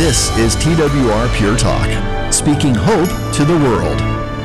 This is TWR Pure Talk, speaking hope to the world.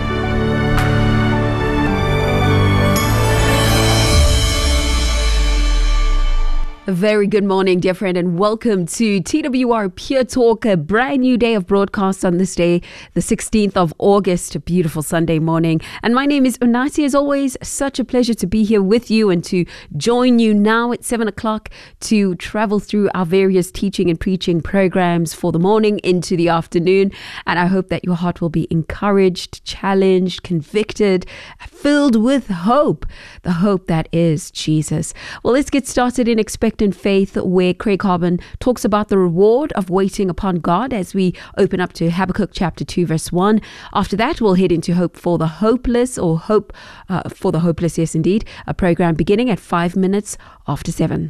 A very good morning, dear friend, and welcome to TWR Pure Talk, a brand new day of broadcast on this day, the 16th of August, a beautiful Sunday morning. And my name is Unati. As always, such a pleasure to be here with you and to join you now at 7 o'clock to travel through our various teaching and preaching programs for the morning into the afternoon. And I hope that your heart will be encouraged, challenged, convicted, filled with hope, the hope that is Jesus. Well, let's get started in Expectant Faith, where Craig Harbin talks about the reward of waiting upon God as we open up to Habakkuk chapter 2 verse 1. After that, we'll head into Hope for the Hopeless, or Hope for the Hopeless, yes indeed, a program beginning at 5 minutes after 7.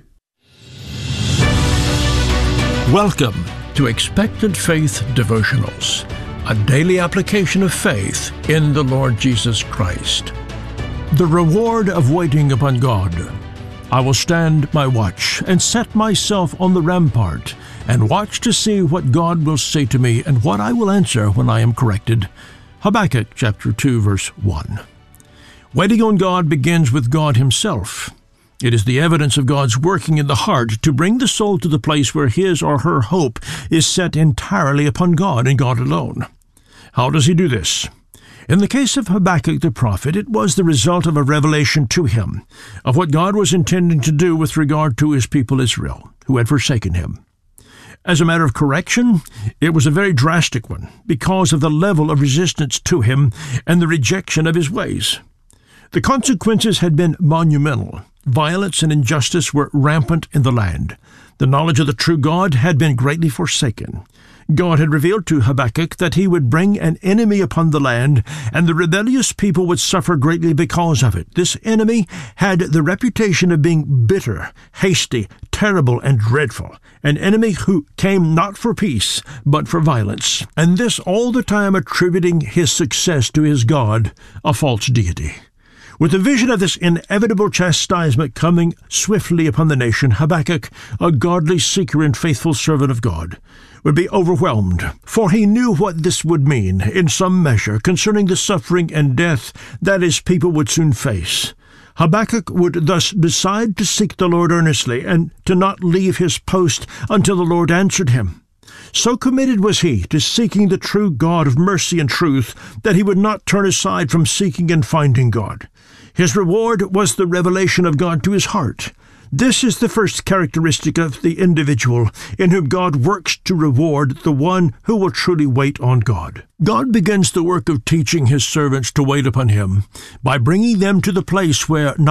Welcome to Expectant Faith Devotionals, a daily application of faith in the Lord Jesus Christ. The reward of waiting upon God. I will stand my watch and set myself on the rampart and watch to see what God will say to me and what I will answer when I am corrected. Habakkuk chapter 2 verse 1. Waiting on God begins with God Himself. It is the evidence of God's working in the heart to bring the soul to the place where his or her hope is set entirely upon God and God alone. How does He do this? In the case of Habakkuk the prophet, it was the result of a revelation to him of what God was intending to do with regard to His people Israel, who had forsaken Him. As a matter of correction, it was a very drastic one because of the level of resistance to Him and the rejection of His ways. The consequences had been monumental. Violence and injustice were rampant in the land. The knowledge of the true God had been greatly forsaken. God had revealed to Habakkuk that He would bring an enemy upon the land, and the rebellious people would suffer greatly because of it. This enemy had the reputation of being bitter, hasty, terrible, and dreadful, an enemy who came not for peace, but for violence, and this all the time attributing his success to his God, a false deity. With the vision of this inevitable chastisement coming swiftly upon the nation, Habakkuk, a godly seeker and faithful servant of God, would be overwhelmed, for he knew what this would mean, in some measure, concerning the suffering and death that his people would soon face. Habakkuk would thus decide to seek the Lord earnestly, and to not leave his post until the Lord answered him. So committed was he to seeking the true God of mercy and truth that he would not turn aside from seeking and finding God. His reward was the revelation of God to his heart. This is the first characteristic of the individual in whom God works to reward the one who will truly wait on God. God begins the work of teaching His servants to wait upon Him by bringing them to the place where